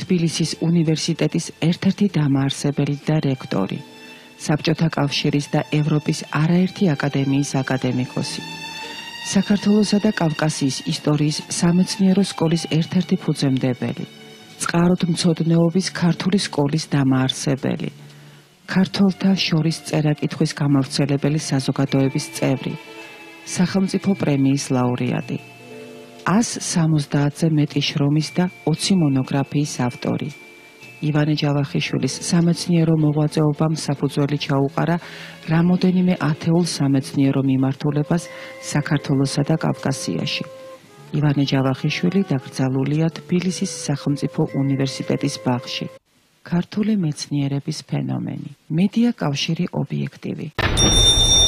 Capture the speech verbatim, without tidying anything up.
თბილისის უნივერსიტეტის ერთ-ერთი დამაარსებელი და რექტორი, საბჭოთა კავშირის და ევროპის არაერთი აკადემიის აკადემიკოსი, საქართველოსა და კავკასიის ისტორიის სამეცნიერო სკოლის ერთ-ერთი ფუძემდებელი, წყაროთმცოდნეობის ქართული სკოლის დამაარსებელი, ქართველთა შორის წერა-კითხვის გამავრცელებელი საზოგადოების წევრი, სახელმწიფო პრემიის ლაურეატი, ას სამოცდაათზე მეტი შრომის და ოცი მონოგრაფიის ავტორი. ივანე ჯავახიშვილის სამეცნიერო მოღვაწეობამ საფუძველი ჩაუყარა რამოდენიმე ათეულ სამეცნიერო მიმართულებას საქართველოსა და კავკასიაში. ივანე ჯავახიშვილი დაკრძალულია თბილისის სახელმწიფო უნივერსიტეტის ბაღში. ქართული მეცნიერების ფენომენი. მედია კავშირი ობიექტივი.